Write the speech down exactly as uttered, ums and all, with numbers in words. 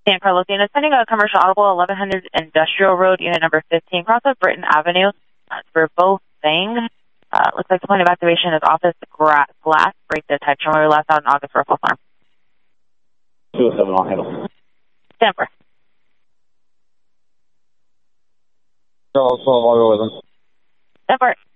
San Carlos unit sending a commercial audible eleven hundred Industrial Road, unit number fifteen, cross of Britton Avenue uh, for both things. Uh, looks like the point of activation is office gra- glass break detection. We were last out in August for a false alarm. two oh seven, I'll handle. Stand for. Charles, I'll go with them. Stand for.